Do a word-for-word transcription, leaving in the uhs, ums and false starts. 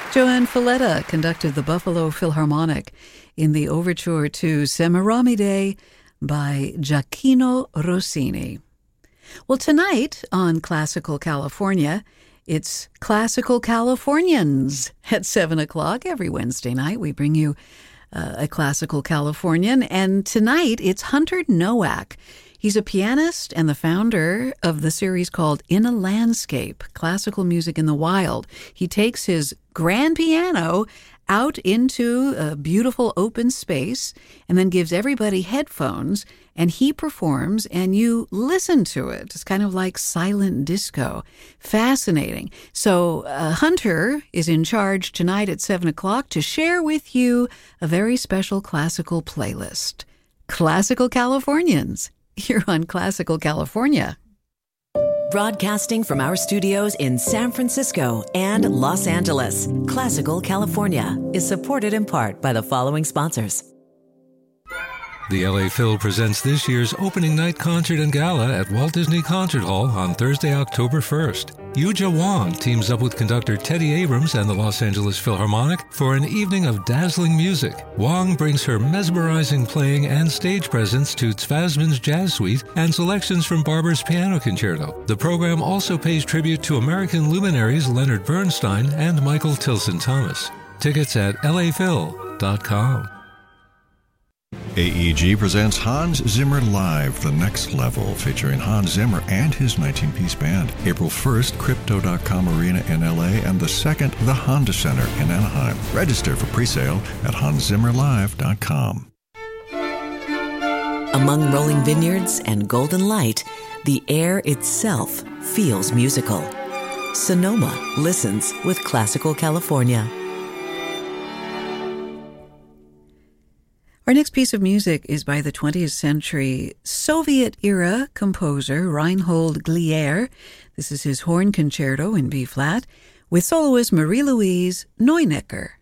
Joanne Falletta conducted the Buffalo Philharmonic in the overture to Semiramide by Gioacchino Rossini. Well, tonight on Classical California, it's Classical Californians at seven o'clock. Every Wednesday night, we bring you uh, a Classical Californian, and tonight it's Hunter Nowak. He's a pianist and the founder of the series called In a Landscape, Classical Music in the Wild. He takes his grand piano out into a beautiful open space and then gives everybody headphones, and he performs and you listen to it. It's kind of like silent disco. Fascinating. So uh, Hunter is in charge tonight at seven o'clock to share with you a very special classical playlist. Classical Californians. You're on Classical California. Broadcasting from our studios in San Francisco and Los Angeles, Classical California is supported in part by the following sponsors. The L A Phil presents this year's opening night concert and gala at Walt Disney Concert Hall on Thursday, October first. Yuja Wang teams up with conductor Teddy Abrams and the Los Angeles Philharmonic for an evening of dazzling music. Wang brings her mesmerizing playing and stage presence to Tzfazman's Jazz Suite and selections from Barber's Piano Concerto. The program also pays tribute to American luminaries Leonard Bernstein and Michael Tilson Thomas. Tickets at L A Phil dot com. A E G presents Hans Zimmer Live, The Next Level, featuring Hans Zimmer and his nineteen-piece band. April first, Crypto dot com Arena in L A, and the second, the Honda Center in Anaheim. Register for presale at Hans Zimmer Live dot com. Among rolling vineyards and golden light, the air itself feels musical. Sonoma listens with Classical California. Our next piece of music is by the twentieth century Soviet-era composer Reinhold Glier. This is his horn concerto in B-flat with soloist Marie-Louise Neunecker.